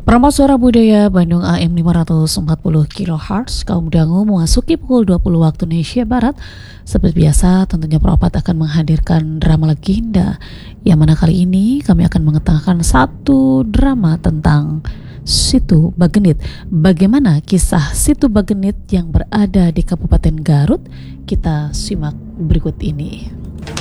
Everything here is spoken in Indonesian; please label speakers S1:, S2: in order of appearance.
S1: Promo Suara Budaya Bandung AM 540 kHz, kaum dangu memasuki pukul 20 waktu Indonesia Barat. Seperti biasa, tentunya Propat akan menghadirkan drama legenda, yang mana kali ini kami akan mengetengahkan satu drama tentang Situ Bagenit. Bagaimana kisah Situ Bagenit yang berada di Kabupaten Garut? Kita simak berikut ini.